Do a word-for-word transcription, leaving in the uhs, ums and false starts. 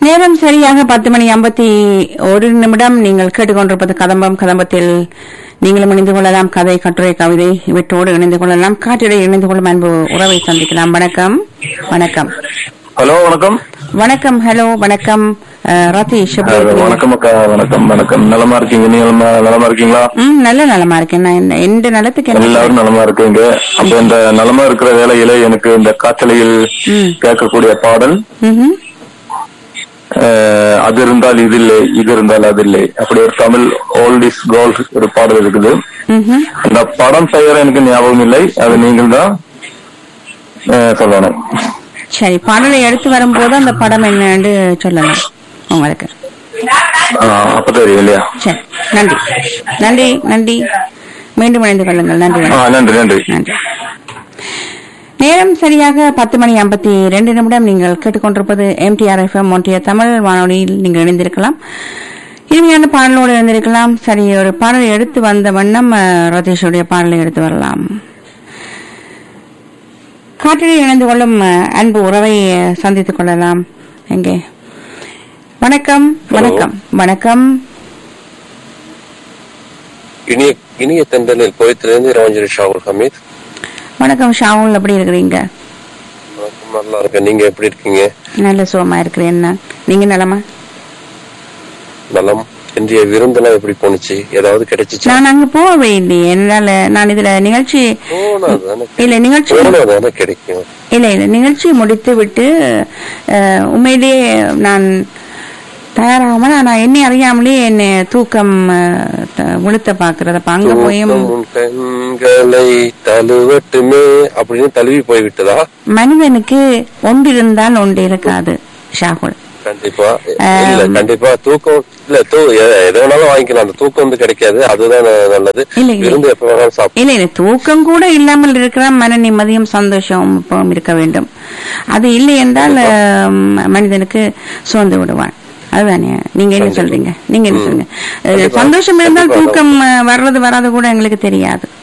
நேரம் சரியாக பத்து மணி ஐம்பத்தி ஒரு நிமிடம். நீங்கள் கேட்டுக்கொண்டிருப்பது கதம்பம். கதம்பத்தில் நீங்களும் இணைந்து கொள்ளலாம். கதை, கட்டுரை, கவிதை இவற்றோடு இணைந்து கொள்ளலாம். காற்றிலே இணைந்து கொள்ளும் அன்பு உறவை சந்திக்கலாம். வணக்கம். வணக்கம். ஹலோ, வணக்கம். வணக்கம். ஹலோ, வணக்கம். ரதீஷ், வணக்கம் அக்கா. வணக்கம் வணக்கம். நலமா இருக்கீங்க? நீங்க நலமா இருக்கீங்களா? ம், நல்ல நலமா இருக்கேன். நான் எந்த நலத்துக்கு எல்லாரும் நலமா இருக்கீங்க. அப்ப இந்த நலமா இருக்கிற வேலையில எனக்கு இந்த காற்றலையில் கேட்கக்கூடிய பாடல் அது இருந்தால் இது இல்லை, இது இருந்தால் அது இல்லை, அப்படி ஒரு தமிழ் ஓல்ட் இஸ் கோல்ட் ஒரு பாடல் இருக்குது. அந்த படம் பெயர் எனக்கு ஞாபகம் இல்லை, அது நீங்கள் தான் சொல்லணும். சரி, பாடலை எடுத்து வரும்போது அந்த படம் என்னன்னு சொல்லலாம் உங்களுக்கு. அப்ப தெரியும் இல்லையா? சரி, நன்றி நன்றி நன்றி. மீண்டும் இணைந்து கொள்ளுங்கள். நன்றி நன்றி நன்றி நன்றி. நேரம் சரியாக பத்து மணி ஐம்பத்தி ரெண்டு நிமிடம். நீங்கள் கேட்டுக்கொண்டிருப்பது எம்டிஆர் எஃப்எம் ஒன்றிய தமிழ் வானொலியில் நீங்கள் இணைந்திருக்கலாம். இனிமையான பாடலோடு இணைந்திருக்கலாம். சரி, ஒரு பாடலை எடுத்து வந்த வண்ணம் ரதீஷுடைய பாடலை எடுத்து வரலாம். காற்றில் இணைந்து கொள்ளும் அன்பு உறவை சந்தித்துக் கொள்ளலாம். எங்கே? வணக்கம். வணக்கம். வணக்கம். இனிய இனிய தென்றலில் கோயத்திலிருந்து ரவஞ்சலி ஷாவுல் ஹமீத். வணக்கம் ஷாவுல், எப்படி இருக்கிறீங்க? நல்லா இருக்கேன். நீங்க எப்படி இருக்கீங்க? நல்ல சுகமா இருக்கிறேன். நீங்க நலமா? நலம். இன்றைய விருந்தெல்லாம் எப்படி போனுச்சு? ஏதாவது கிடைச்சிச்சு? நான் அங்க போகவே இல்லையே. என்னால நான் இதுல நிகழ்ச்சி இல்ல நிகழ்ச்சி கிடைக்கும் இல்ல இல்ல நிகழ்ச்சி முடித்து விட்டு உண்மையிலேயே நான் தயாராகாம நான் என்னை அறியாமலே என்ன தூக்கம் முழுத்த பாக்குறத அங்க போயும் கண்களை தழுவட்டுமே அப்படின்னு தழுவி போய்விட்டதா? மனிதனுக்கு ஒன்று இருந்தால் ஒன்று இருக்காது ஷாகுல். கண்டிப்பா இல்ல, கண்டிப்பா தூக்கம் இல்ல, எது வேணாலும் வாங்கிக்கலாம், அந்த தூக்கம் வந்து கிடைக்காது. அதுதான் நல்லது. விருந்து எப்ப வேணாலும் சாப்பிடும். இல்ல இல்ல தூக்கம் கூட இல்லாமல் இருக்கிற மன நிம்மதியும் சந்தோஷம் இருக்க வேண்டும். அது இல்லை என்றால் மனிதனுக்கு சோர்ந்து விடுவான். அதுதானே நீங்க என்ன சொல்றீங்க? நீங்க என்ன சொல்றீங்க? சந்தோஷம் இருந்தால் தூக்கம் வர்றது வராது கூட எங்களுக்கு தெரியாது.